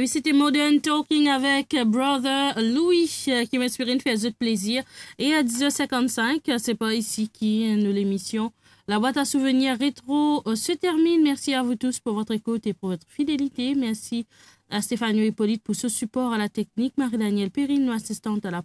Oui, c'était Modern Talking avec Brother Louis qui m'inspire une fait de plaisir. Et à 10h55, c'est pas ici qui nous l'émission. La boîte à souvenirs rétro se termine. Merci à vous tous pour votre écoute et pour votre fidélité. Merci à Stéphanie Hippolyte pour ce support à la technique. Marie-Danielle Perrine, assistante à la